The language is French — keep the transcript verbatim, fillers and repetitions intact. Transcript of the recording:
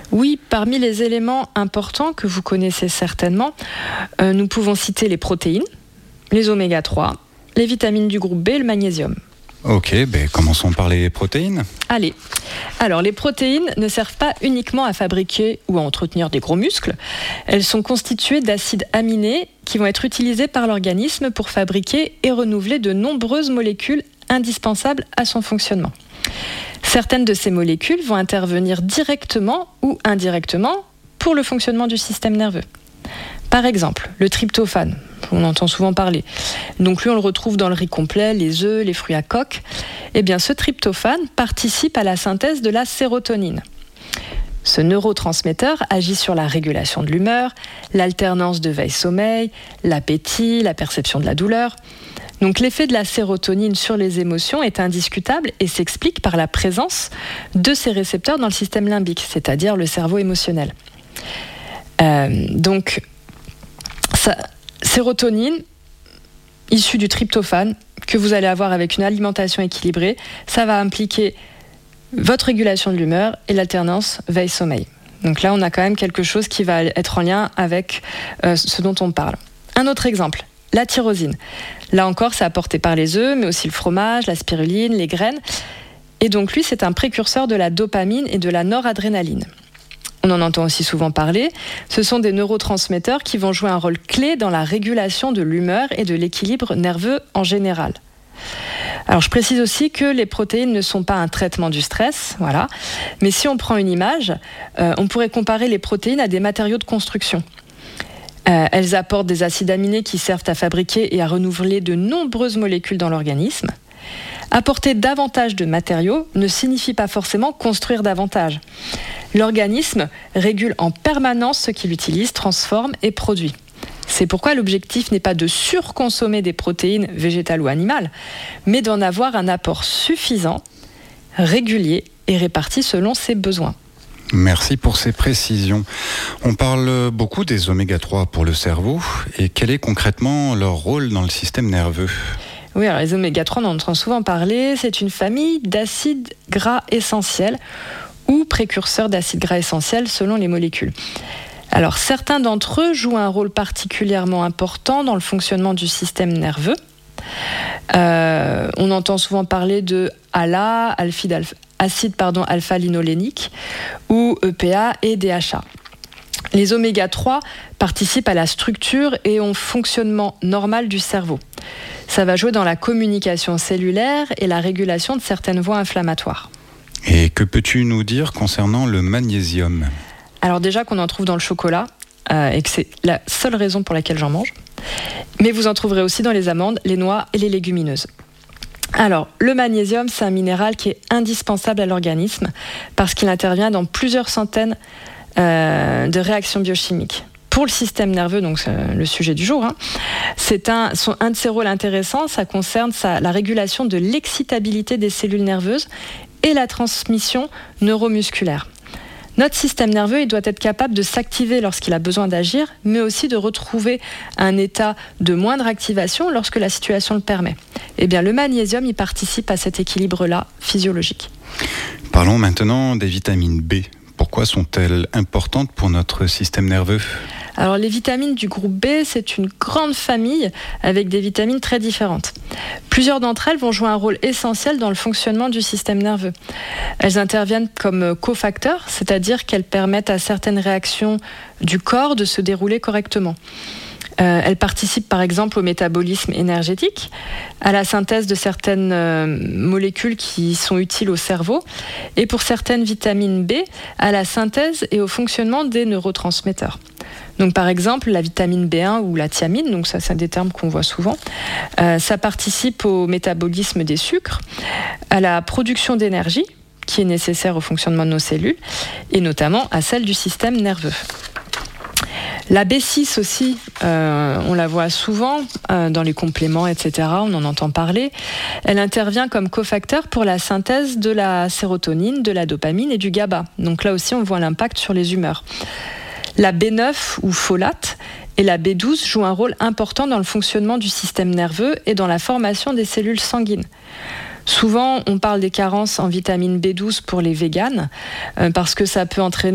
Oui, parmi les éléments importants que vous connaissez certainement, euh, nous pouvons citer les protéines, les oméga trois, les vitamines du groupe B et le magnésium. Ok, ben commençons par les protéines. Allez, alors les protéines ne servent pas uniquement à fabriquer ou à entretenir des gros muscles. Elles sont constituées d'acides aminés qui vont être utilisés par l'organisme pour fabriquer et renouveler de nombreuses molécules indispensables à son fonctionnement. Certaines de ces molécules vont intervenir directement ou indirectement pour le fonctionnement du système nerveux. Par exemple, le tryptophane, on entend souvent parler. Donc lui, on le retrouve dans le riz complet, les œufs, les fruits à coque. Eh bien, ce tryptophane participe à la synthèse de la sérotonine. Ce neurotransmetteur agit sur la régulation de l'humeur, l'alternance de veille-sommeil, l'appétit, la perception de la douleur. Donc l'effet de la sérotonine sur les émotions est indiscutable et s'explique par la présence de ces récepteurs dans le système limbique, c'est-à-dire le cerveau émotionnel. Euh, donc, ça, sérotonine, issue du tryptophane, que vous allez avoir avec une alimentation équilibrée, ça va impliquer votre régulation de l'humeur et l'alternance veille-sommeil. Donc là, on a quand même quelque chose qui va être en lien avec euh, ce dont on parle. Un autre exemple, la tyrosine. Là encore, c'est apporté par les œufs, mais aussi le fromage, la spiruline, les graines. Et donc lui, c'est un précurseur de la dopamine et de la noradrénaline. On en entend aussi souvent parler. Ce sont des neurotransmetteurs qui vont jouer un rôle clé dans la régulation de l'humeur et de l'équilibre nerveux en général. Alors je précise aussi que les protéines ne sont pas un traitement du stress, voilà. Mais si on prend une image, euh, on pourrait comparer les protéines à des matériaux de construction. Euh, elles apportent des acides aminés qui servent à fabriquer et à renouveler de nombreuses molécules dans l'organisme. Apporter davantage de matériaux ne signifie pas forcément construire davantage. L'organisme régule en permanence ce qu'il utilise, transforme et produit. C'est pourquoi l'objectif n'est pas de surconsommer des protéines végétales ou animales, mais d'en avoir un apport suffisant, régulier et réparti selon ses besoins. Merci pour ces précisions. On parle beaucoup des oméga trois pour le cerveau. Et quel est concrètement leur rôle dans le système nerveux ? Oui, alors les oméga trois, on en entend souvent parler. C'est une famille d'acides gras essentiels ou précurseurs d'acides gras essentiels selon les molécules. Alors certains d'entre eux jouent un rôle particulièrement important dans le fonctionnement du système nerveux. Euh, on entend souvent parler de A L A, alphide, acide pardon, alpha-linolénique, ou E P A et D H A. Les oméga trois participent à la structure et au fonctionnement normal du cerveau. Ça va jouer dans la communication cellulaire et la régulation de certaines voies inflammatoires. Et que peux-tu nous dire concernant le magnésium ? Alors déjà qu'on en trouve dans le chocolat, euh, et que c'est la seule raison pour laquelle j'en mange. Mais vous en trouverez aussi dans les amandes, les noix et les légumineuses. Alors, le magnésium, c'est un minéral qui est indispensable à l'organisme parce qu'il intervient dans plusieurs centaines euh, de réactions biochimiques. Pour le système nerveux, donc c'est le sujet du jour, hein, c'est un, son, un de ses rôles intéressants, ça concerne sa, la régulation de l'excitabilité des cellules nerveuses et la transmission neuromusculaire. Notre système nerveux, il doit être capable de s'activer lorsqu'il a besoin d'agir, mais aussi de retrouver un état de moindre activation lorsque la situation le permet. Eh bien, le magnésium, il participe à cet équilibre-là physiologique. Parlons maintenant des vitamines B. Pourquoi sont-elles importantes pour notre système nerveux ? Alors, les vitamines du groupe B, c'est une grande famille avec des vitamines très différentes. Plusieurs d'entre elles vont jouer un rôle essentiel dans le fonctionnement du système nerveux. Elles interviennent comme cofacteurs, c'est-à-dire qu'elles permettent à certaines réactions du corps de se dérouler correctement. Euh, elles participent par exemple au métabolisme énergétique, à la synthèse de certaines euh, molécules qui sont utiles au cerveau, et pour certaines vitamines B, à la synthèse et au fonctionnement des neurotransmetteurs. Donc par exemple, la vitamine B un ou la thiamine, donc ça c'est des termes qu'on voit souvent, euh, ça participe au métabolisme des sucres, à la production d'énergie qui est nécessaire au fonctionnement de nos cellules, et notamment à celle du système nerveux. La B six aussi, euh, on la voit souvent euh, dans les compléments, et cetera. On en entend parler. Elle intervient comme cofacteur pour la synthèse de la sérotonine, de la dopamine et du GABA. Donc là aussi, on voit l'impact sur les humeurs. La B neuf ou folate et la B douze jouent un rôle important dans le fonctionnement du système nerveux et dans la formation des cellules sanguines. Souvent, on parle des carences en vitamine B douze pour les véganes, euh, parce que ça peut entraîner